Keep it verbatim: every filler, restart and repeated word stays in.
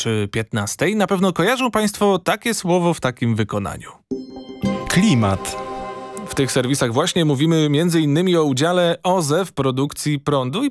czy piętnastej na pewno kojarzą Państwo takie słowo w takim wykonaniu. Klimat. W tych serwisach właśnie mówimy między innymi o udziale O Z E w produkcji prądu i